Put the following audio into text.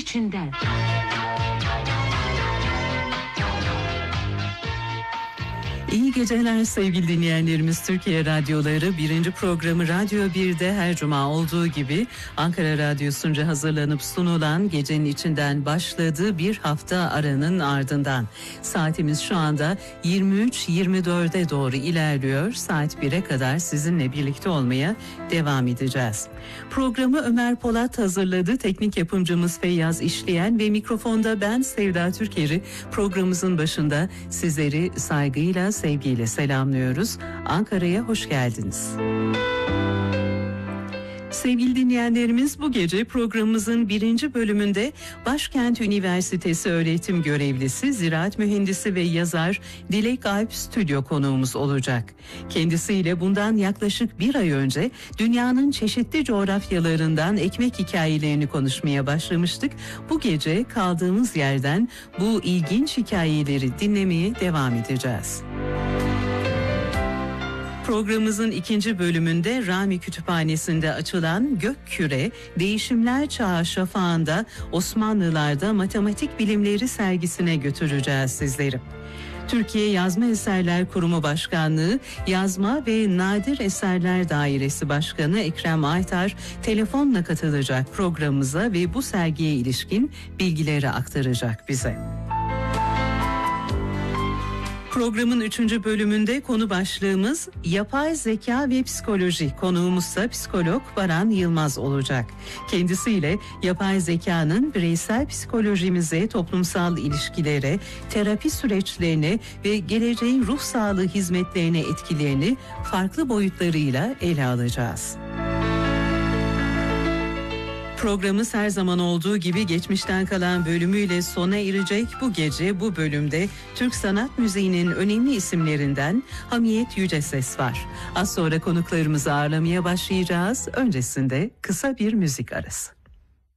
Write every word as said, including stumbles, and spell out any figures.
içinden. İyi geceler sevgili dinleyenlerimiz. Türkiye Radyoları birinci programı Radyo bir'de her cuma olduğu gibi Ankara Radyosu'nca hazırlanıp sunulan Gecenin içinden başladığı bir hafta aranın ardından. Saatimiz şu anda yirmi üç yirmi dörde doğru ilerliyor. Saat bir'e kadar sizinle birlikte olmaya devam edeceğiz. Programı Ömer Polat hazırladı. Teknik yapımcımız Feyyaz İşleyen ve mikrofonda ben Sevda Türker'i programımızın başında sizleri saygıyla, sevgiyle selamlıyoruz. Ankara'ya hoş geldiniz. Sevgili dinleyenlerimiz, bu gece programımızın birinci bölümünde Başkent Üniversitesi öğretim görevlisi, ziraat mühendisi ve yazar Dilek Alp stüdyo konuğumuz olacak. Kendisiyle bundan yaklaşık bir ay önce dünyanın çeşitli coğrafyalarından ekmek hikayelerini konuşmaya başlamıştık. Bu gece kaldığımız yerden bu ilginç hikayeleri dinlemeye devam edeceğiz. Programımızın ikinci bölümünde Rami Kütüphanesi'nde açılan Gökküre, Değişimler Çağı Şafağı'nda Osmanlılar'da Matematik Bilimleri sergisine götüreceğiz sizleri. Türkiye Yazma Eserler Kurumu Başkanlığı Yazma ve Nadir Eserler Dairesi Başkanı Ekrem Aytar telefonla katılacak programımıza ve bu sergiye ilişkin bilgileri aktaracak bize. Programın üçüncü bölümünde konu başlığımız yapay zeka ve psikoloji. Konuğumuzsa psikolog Baran Yılmaz olacak. Kendisiyle yapay zekanın bireysel psikolojimize, toplumsal ilişkilere, terapi süreçlerine ve geleceğin ruh sağlığı hizmetlerine etkilerini farklı boyutlarıyla ele alacağız. Programımız her zaman olduğu gibi geçmişten kalan bölümüyle sona erecek. Bu gece bu bölümde Türk sanat müziğinin önemli isimlerinden Hamiyet Yüceses var. Az sonra konuklarımızı ağırlamaya başlayacağız. Öncesinde kısa bir müzik arası.